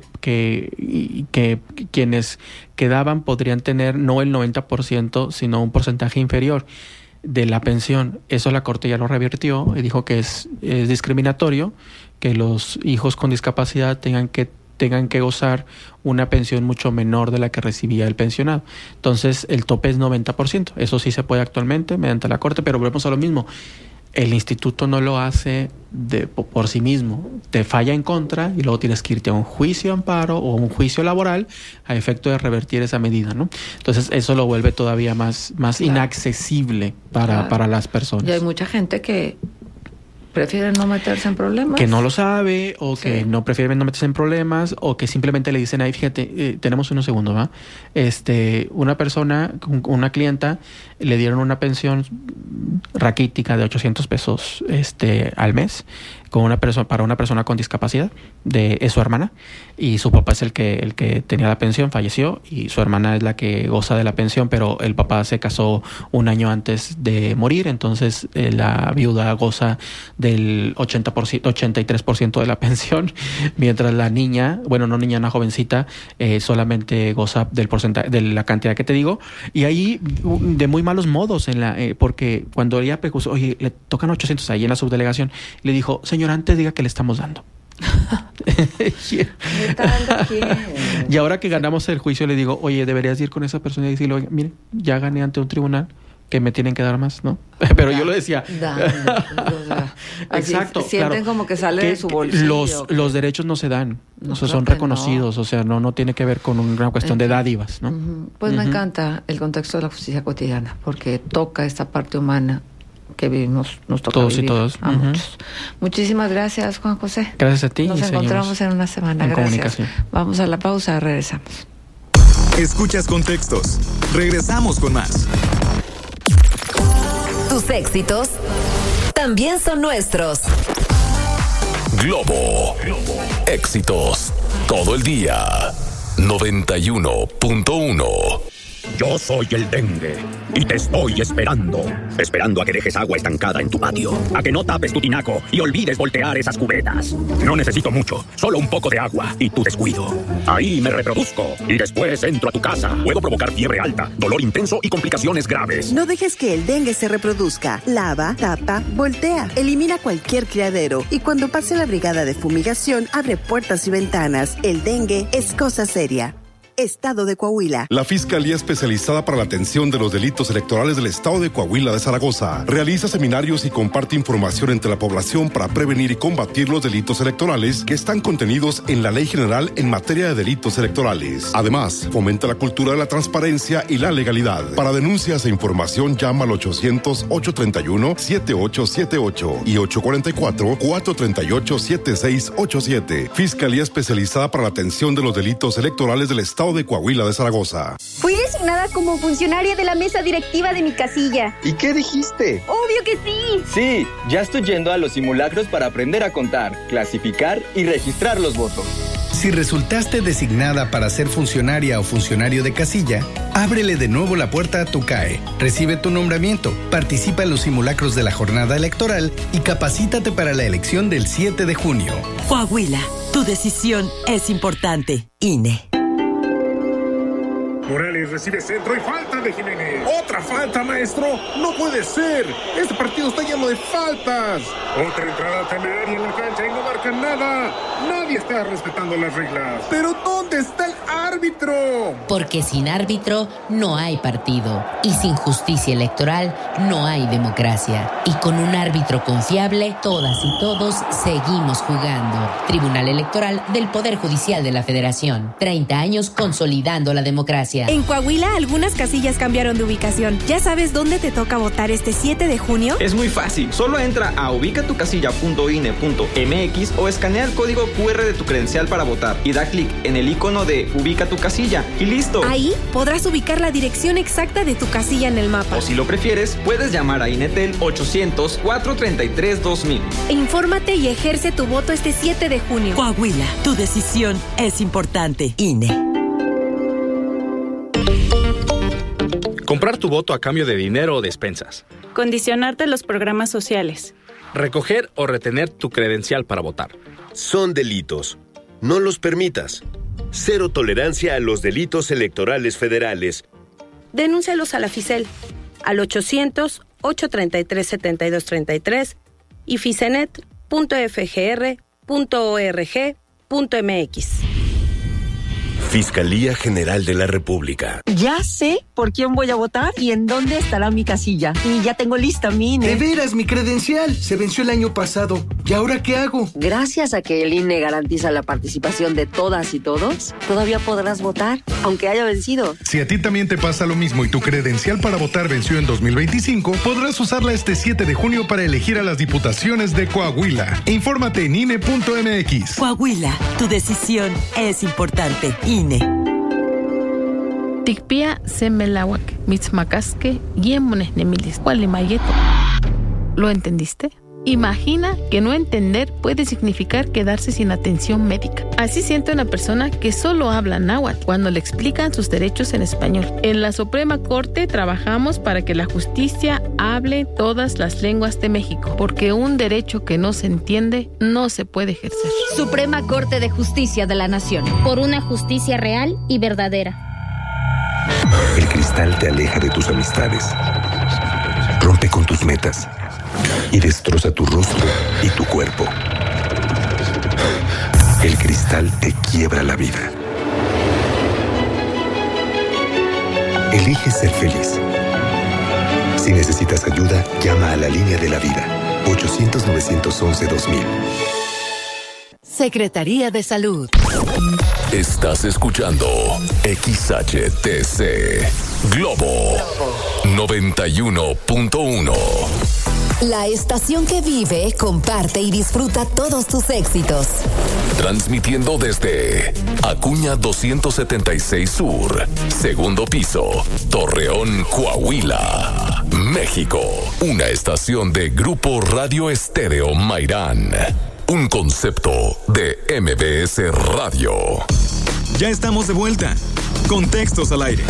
quienes quedaban podrían tener no el 90%, sino un porcentaje inferior de la pensión. Eso la Corte ya lo revirtió y dijo que es discriminatorio que los hijos con discapacidad tengan que gozar una pensión mucho menor de la que recibía el pensionado. Entonces, el tope es 90%. Eso sí se puede actualmente mediante la Corte, pero volvemos a lo mismo. El instituto no lo hace por sí mismo. Te falla en contra y luego tienes que irte a un juicio de amparo o un juicio laboral a efecto de revertir esa medida, ¿no? Entonces, eso lo vuelve todavía más inaccesible para las personas. Y hay mucha gente que prefieren no meterse en problemas. Que no lo sabe, o que no prefieren no meterse en problemas, o que simplemente le dicen, ay, fíjate, tenemos unos segundos, ¿va? Una persona, una clienta, le dieron una pensión raquítica de 800 pesos al mes para una persona con discapacidad, es su hermana, y su papá es el que tenía la pensión, falleció, y su hermana es la que goza de la pensión, pero el papá se casó un año antes de morir, entonces la viuda goza del 83% de la pensión, mientras la niña, una jovencita, solamente goza del porcentaje, de la cantidad que te digo, y ahí de muy malos modos porque cuando ella puso, oye, le tocan 800 ahí en la subdelegación, le dijo, señor, antes diga que le estamos dando. Y ahora que ganamos el juicio le digo, oye, deberías ir con esa persona y decirle, oye, mire, ya gané ante un tribunal, que me tienen que dar más, ¿no? Pero yo lo decía. Exacto. Sienten como que sale de su bolsillo. Los derechos no se dan, son reconocidos, no tiene que ver con una cuestión de dádivas, ¿no? Pues me encanta el contexto de la justicia cotidiana, porque toca esta parte humana que vivimos, nos toca todos vivir y todas. a muchos. Muchísimas gracias, Juan José. Gracias a ti. Nos encontramos en una semana. Gracias. Vamos a la pausa, regresamos. Escuchas Contextos. Regresamos con más. Tus éxitos también son nuestros. Globo. Éxitos todo el día. 91.1. Yo soy el dengue y te estoy esperando a que dejes agua estancada en tu patio, a que no tapes tu tinaco y olvides voltear esas cubetas. No necesito mucho, solo un poco de agua y tu descuido. Ahí me reproduzco y después entro a tu casa. Puedo provocar fiebre alta, dolor intenso y complicaciones graves. No dejes que el dengue se reproduzca. Lava, tapa, voltea, elimina cualquier criadero y cuando pase la brigada de fumigación, abre puertas y ventanas. El dengue es cosa seria. Estado de Coahuila. La Fiscalía Especializada para la Atención de los Delitos Electorales del Estado de Coahuila de Zaragoza realiza seminarios y comparte información entre la población para prevenir y combatir los delitos electorales que están contenidos en la Ley General en materia de delitos electorales. Además, fomenta la cultura de la transparencia y la legalidad. Para denuncias e información llama al 800-831-7878 y 844-438-7687. Fiscalía Especializada para la Atención de los Delitos Electorales del Estado estado de Coahuila de Zaragoza. Fui designada como funcionaria de la mesa directiva de mi casilla. ¿Y qué dijiste? ¡Obvio que sí! Sí, ya estoy yendo a los simulacros para aprender a contar, clasificar y registrar los votos. Si resultaste designada para ser funcionaria o funcionario de casilla, ábrele de nuevo la puerta a tu CAE. Recibe tu nombramiento, participa en los simulacros de la jornada electoral y capacítate para la elección del 7 de junio. Coahuila, tu decisión es importante. INE. Morales recibe centro y falta de Jiménez. ¡Otra falta, maestro! ¡No puede ser! ¡Este partido está lleno de faltas! Otra entrada temeraria en la cancha y no marcan nada. Nadie está respetando las reglas. ¿Pero dónde está el árbitro? Porque sin árbitro no hay partido. Y sin justicia electoral no hay democracia. Y con un árbitro confiable, todas y todos seguimos jugando. Tribunal Electoral del Poder Judicial de la Federación. 30 años consolidando la democracia. En Coahuila, algunas casillas cambiaron de ubicación. ¿Ya sabes dónde te toca votar este 7 de junio? Es muy fácil. Solo entra a ubicatucasilla.ine.mx o escanea el código QR de tu credencial para votar y da clic en el icono de Ubica tu casilla y listo. Ahí podrás ubicar la dirección exacta de tu casilla en el mapa. O si lo prefieres, puedes llamar a Inetel 800-433-2000. Infórmate y ejerce tu voto este 7 de junio. Coahuila, tu decisión es importante. INE. Comprar tu voto a cambio de dinero o despensas. Condicionarte los programas sociales. Recoger o retener tu credencial para votar. Son delitos. No los permitas. Cero tolerancia a los delitos electorales federales. Denúncialos a la FICEL al 800-833-7233 y ficenet.fgr.org.mx. Fiscalía General de la República. Ya sé por quién voy a votar y en dónde estará mi casilla. Y ya tengo lista mi INE. De veras, mi credencial se venció el año pasado. ¿Y ahora qué hago? Gracias a que el INE garantiza la participación de todas y todos, todavía podrás votar, aunque haya vencido. Si a ti también te pasa lo mismo y tu credencial para votar venció en 2025, podrás usarla este 7 de junio para elegir a las diputaciones de Coahuila. Infórmate en INE.mx. Coahuila, tu decisión es importante. INE. Tikpia semelawak, mitzmacasque, yemones nemilis, gualimayeto. ¿Lo entendiste? Imagina que no entender puede significar quedarse sin atención médica. Así siente una persona que solo habla náhuatl cuando le explican sus derechos en español. En la Suprema Corte trabajamos para que la justicia hable todas las lenguas de México, porque un derecho que no se entiende no se puede ejercer. Suprema Corte de Justicia de la Nación. Por una justicia real y verdadera. El cristal te aleja de tus amistades, rompe con tus metas y destroza tu rostro y tu cuerpo. El cristal te quiebra la vida. Elige ser feliz. Si necesitas ayuda, llama a la línea de la vida. 800-911-2000. Secretaría de Salud. Estás escuchando XHTC Globo 91.1. La estación que vive, comparte y disfruta todos tus éxitos. Transmitiendo desde Acuña 276 Sur, segundo piso, Torreón, Coahuila, México. Una estación de Grupo Radio Estéreo Mairán. Un concepto de MBS Radio. Ya estamos de vuelta. Contextos al aire.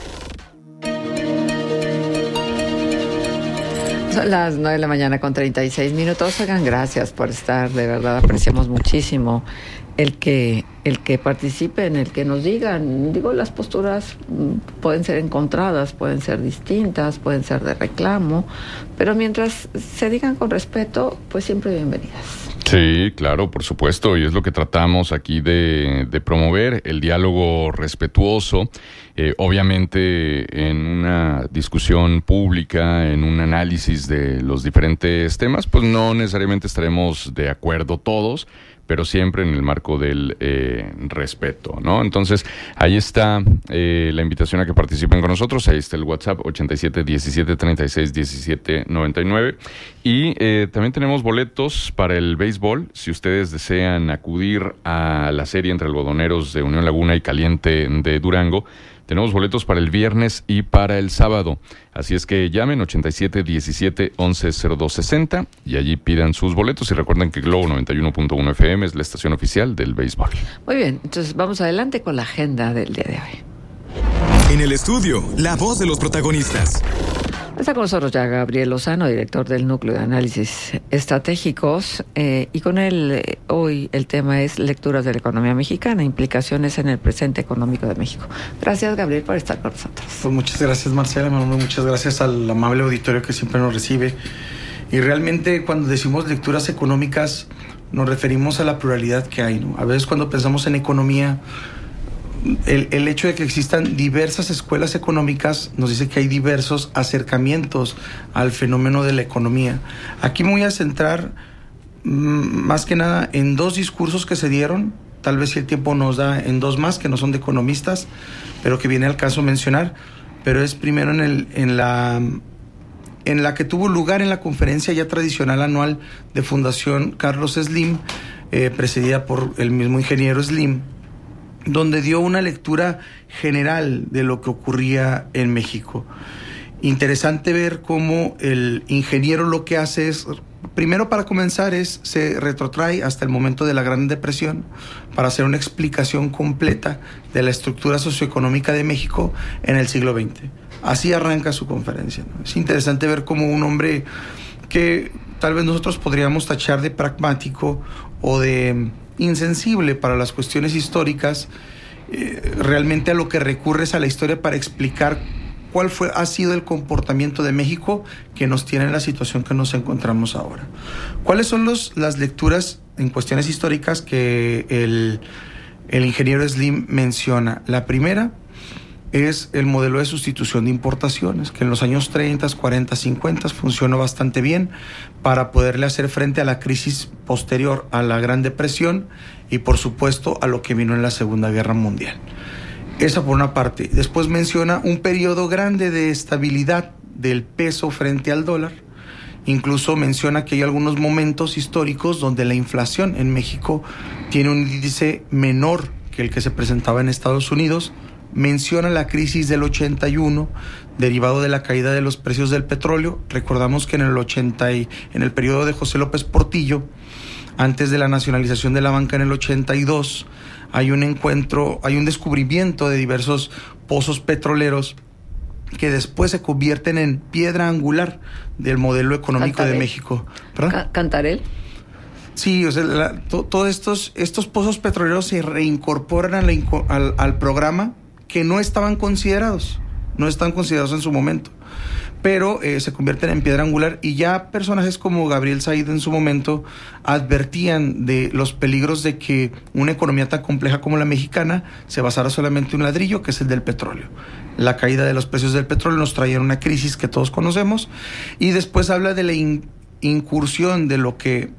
Son las 9 de la mañana con 36 minutos. Oigan, gracias por estar. De verdad, apreciamos muchísimo el que participen, el que nos digan. Digo, las posturas pueden ser encontradas, pueden ser distintas, pueden ser de reclamo, pero mientras se digan con respeto, pues siempre bienvenidas. Sí, claro, por supuesto, y es lo que tratamos aquí de promover, el diálogo respetuoso, obviamente en una discusión pública, en un análisis de los diferentes temas, pues no necesariamente estaremos de acuerdo todos, pero siempre en el marco del respeto, ¿no? Entonces, ahí está la invitación a que participen con nosotros. Ahí está el WhatsApp 87 17 36 17 99. Y también tenemos boletos para el béisbol. Si ustedes desean acudir a la serie entre algodoneros de Unión Laguna y Caliente de Durango, tenemos boletos para el viernes y para el sábado. Así es que llamen 87 17 11 02 60 y allí pidan sus boletos. Y recuerden que Globo 91.1 FM es la estación oficial del béisbol. Muy bien, entonces vamos adelante con la agenda del día de hoy. En el estudio, la voz de los protagonistas. Está con nosotros ya Gabriel Lozano, director del Núcleo de Análisis Estratégicos, y con él hoy el tema es lecturas de la economía mexicana, implicaciones en el presente económico de México. Gracias, Gabriel, por estar con nosotros. Pues muchas gracias, Marcela, muchas gracias al amable auditorio que siempre nos recibe. Y realmente cuando decimos lecturas económicas nos referimos a la pluralidad que hay, ¿no? A veces cuando pensamos en economía, el hecho de que existan diversas escuelas económicas nos dice que hay diversos acercamientos al fenómeno de la economía. Aquí me voy a centrar más que nada en dos discursos que se dieron, tal vez si el tiempo nos da en dos más que no son de economistas, pero que viene al caso mencionar, pero es primero en la que tuvo lugar en la conferencia ya tradicional anual de Fundación Carlos Slim, presidida por el mismo ingeniero Slim, donde dio una lectura general de lo que ocurría en México. Interesante ver cómo el ingeniero lo que hace es, primero para comenzar, se retrotrae hasta el momento de la Gran Depresión para hacer una explicación completa de la estructura socioeconómica de México en el siglo XX. Así arranca su conferencia, ¿no? Es interesante ver cómo un hombre que tal vez nosotros podríamos tachar de pragmático o de insensible para las cuestiones históricas, realmente a lo que recurre es a la historia para explicar cuál ha sido el comportamiento de México que nos tiene en la situación que nos encontramos ahora. ¿Cuáles son las lecturas en cuestiones históricas que el ingeniero Slim menciona? La primera es el modelo de sustitución de importaciones, que en los años 30, 40, 50 funcionó bastante bien para poderle hacer frente a la crisis posterior a la Gran Depresión y, por supuesto, a lo que vino en la Segunda Guerra Mundial. Esa por una parte. Después menciona un periodo grande de estabilidad del peso frente al dólar. Incluso menciona que hay algunos momentos históricos donde la inflación en México tiene un índice menor que el que se presentaba en Estados Unidos. Menciona la crisis del 81, derivado de la caída de los precios del petróleo. Recordamos que en el periodo de José López Portillo, antes de la nacionalización de la banca en el 82, hay un descubrimiento de diversos pozos petroleros que después se convierten en piedra angular del modelo económico Cantarel. de México. ¿Cantarel? Sí, o sea, todos estos pozos petroleros se reincorporan al programa que no estaban considerados en su momento, pero se convierten en piedra angular, y ya personajes como Gabriel Said en su momento advertían de los peligros de que una economía tan compleja como la mexicana se basara solamente en un ladrillo, que es el del petróleo. La caída de los precios del petróleo nos traía una crisis que todos conocemos, y después habla de la incursión de lo que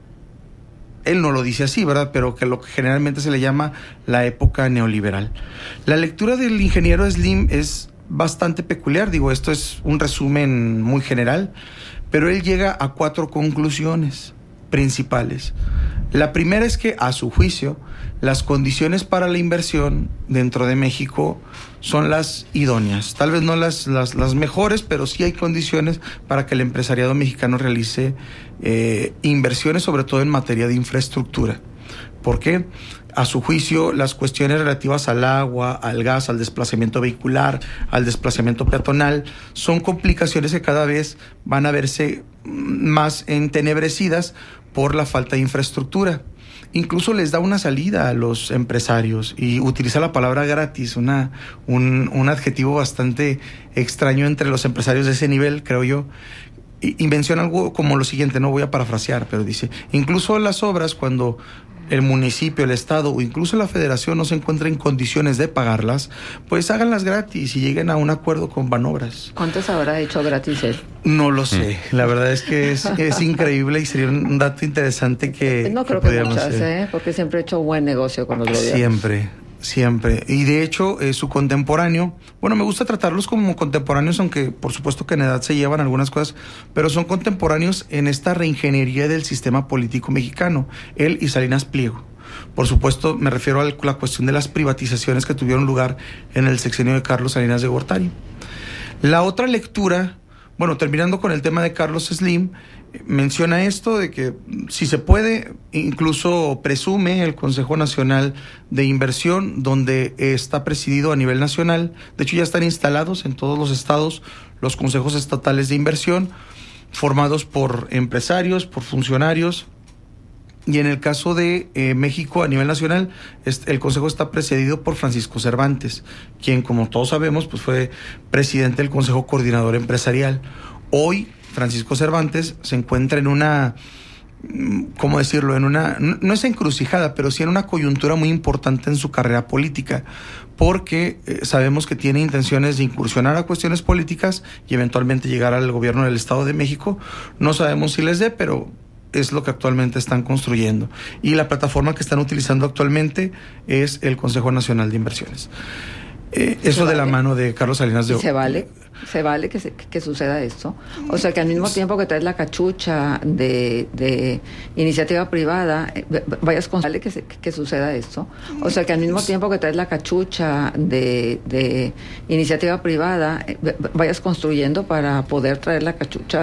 él no lo dice así, ¿verdad?, pero que lo que generalmente se le llama la época neoliberal. La lectura del ingeniero Slim es bastante peculiar, esto es un resumen muy general, pero él llega a 4 conclusiones principales. La primera es que, a su juicio, las condiciones para la inversión dentro de México son las idóneas. Tal vez no las mejores, pero sí hay condiciones para que el empresariado mexicano realice inversiones, sobre todo en materia de infraestructura. ¿Por qué? A su juicio, las cuestiones relativas al agua, al gas, al desplazamiento vehicular, al desplazamiento peatonal, son complicaciones que cada vez van a verse más entenebrecidas por la falta de infraestructura. Incluso les da una salida a los empresarios y utiliza la palabra gratis, un adjetivo bastante extraño entre los empresarios de ese nivel, creo yo. Y menciona algo como lo siguiente, no voy a parafrasear, pero dice: incluso las obras, cuando el municipio, el estado o incluso la federación no se encuentra en condiciones de pagarlas, pues háganlas gratis y lleguen a un acuerdo con Banobras. ¿Cuántos habrá hecho gratis él? No lo sé. La verdad es que es increíble y sería un dato interesante que... No creo que muchas, porque siempre he hecho buen negocio con los gobiernos. Siempre. Y de hecho, su contemporáneo, bueno, me gusta tratarlos como contemporáneos, aunque por supuesto que en edad se llevan algunas cosas, pero son contemporáneos en esta reingeniería del sistema político mexicano, él y Salinas Pliego. Por supuesto, me refiero a la cuestión de las privatizaciones que tuvieron lugar en el sexenio de Carlos Salinas de Gortari. La otra lectura, bueno, terminando con el tema de Carlos Slim, menciona esto de que si se puede, incluso presume el Consejo Nacional de Inversión, donde está presidido a nivel nacional. De hecho, ya están instalados en todos los estados los consejos estatales de inversión, formados por empresarios, por funcionarios. Y en el caso de México a nivel nacional, el consejo está presidido por Francisco Cervantes, quien, como todos sabemos, pues fue presidente del Consejo Coordinador Empresarial. Hoy Francisco Cervantes se encuentra en una, ¿cómo decirlo? No es encrucijada, pero sí en una coyuntura muy importante en su carrera política, porque sabemos que tiene intenciones de incursionar a cuestiones políticas y eventualmente llegar al gobierno del Estado de México. No sabemos si les dé, pero es lo que actualmente están construyendo. Y la plataforma que están utilizando actualmente es el Consejo Nacional de Inversiones. Eso de la mano de Carlos Salinas de Gortari. ¿Se vale que suceda esto? O sea, que al mismo tiempo que traes la cachucha de iniciativa privada, vayas con... ¿Vale que suceda esto? O sea, que al mismo tiempo que traes la cachucha de iniciativa privada, vayas construyendo para poder traer la cachucha